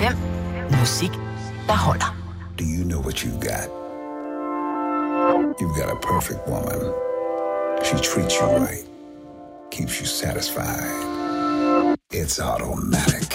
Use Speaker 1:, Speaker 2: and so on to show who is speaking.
Speaker 1: 5. Musik, der holder.
Speaker 2: Do you know what you got? You've got a perfect woman. She treats you right. Keeps you satisfied. It's automatic.